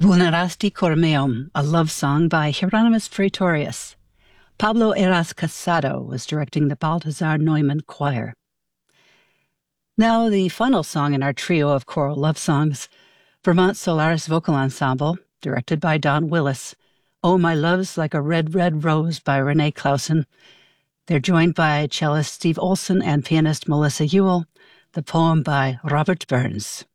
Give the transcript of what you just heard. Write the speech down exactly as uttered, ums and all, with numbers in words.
Vulnerasti cor meum, a love song by Hieronymus Praetorius. Pablo Eras Casado was directing the Balthasar Neumann Choir. Now, the final song in our trio of choral love songs, Vermont Solaris Vocal Ensemble, directed by Don Willis. Oh, My Love's Like a Red, Red Rose by Renee Clausen. They're joined by cellist Steve Olson and pianist Melissa Ewell. The poem by Robert Burns.